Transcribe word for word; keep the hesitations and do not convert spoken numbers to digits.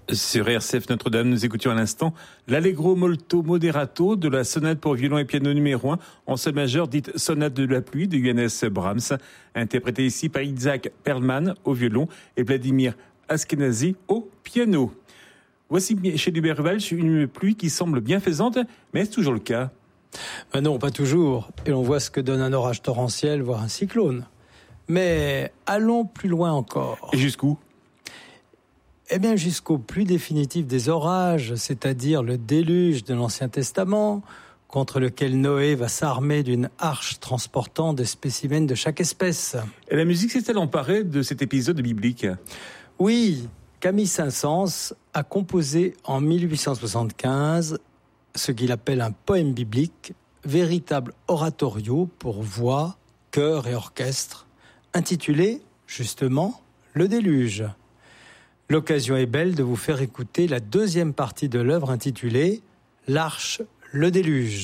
Sur R C F Notre-Dame, nous écoutions à l'instant l'Allegro molto moderato de la sonate pour violon et piano numéro un en sol majeur, dite sonate de la pluie de Johannes Brahms, interprétée ici par Isaac Perlman au violon et Vladimir Ashkenazy au piano. Voici chez Hubert Reval une pluie qui semble bienfaisante, mais est-ce toujours le cas ? Ben non, pas toujours. Et l'on voit ce que donne un orage torrentiel, voire un cyclone. Mais allons plus loin encore. Et jusqu'où ? Eh bien, jusqu'au plus définitif des orages, c'est-à-dire le déluge de l'Ancien Testament, contre lequel Noé va s'armer d'une arche transportant des spécimens de chaque espèce. Et la musique s'est-elle emparée de cet épisode biblique ? Oui, Camille Saint-Saëns a composé en mille huit cent soixante-quinze ce qu'il appelle un poème biblique, véritable oratorio pour voix, chœur et orchestre, intitulé, justement, « Le déluge ». L'occasion est belle de vous faire écouter la deuxième partie de l'œuvre intitulée « L'arche, le déluge ».